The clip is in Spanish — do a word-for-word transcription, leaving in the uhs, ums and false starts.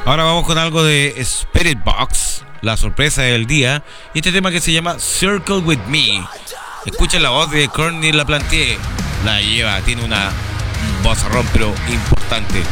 Ahora vamos con algo de Spirit Box, la sorpresa del día, y este tema que se llama Circle With Me. Escuchen la voz de Courtney Laplantier, la lleva, tiene una voz ron pero importante.